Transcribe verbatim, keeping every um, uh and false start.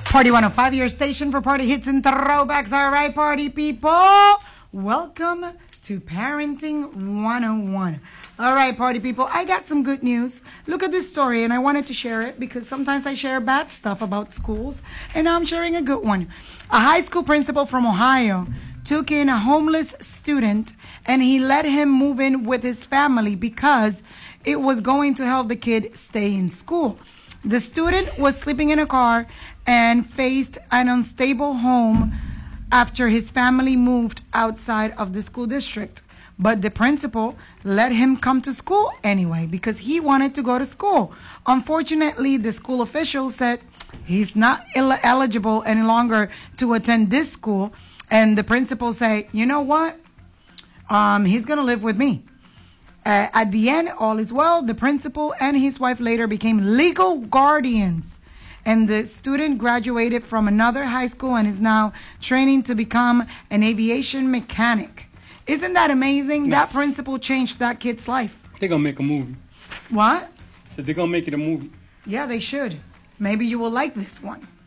Party one oh five, your station for party hits and throwbacks. All right, party people. Welcome to Parenting one oh one. All right, party people, I got some good news. Look at this story, and I wanted to share it because sometimes I share bad stuff about schools, and now I'm sharing a good one. A high school principal from Ohio took in a homeless student, and he let him move in with his family because it was going to help the kid stay in school. The student was sleeping in a car and faced an unstable home after his family moved outside of the school district. But the principal let him come to school anyway because he wanted to go to school. Unfortunately, the school officials said he's not el- eligible any longer to attend this school. And the principal said, you know what? Um, he's going to live with me. Uh, at the end, all is well. The principal and his wife later became legal guardians. And the student graduated from another high school and is now training to become an aviation mechanic. Isn't that amazing? Yes. That principal changed that kid's life. They're going to make a movie. What? So they're going to make it a movie. Yeah, they should. Maybe you will like this one.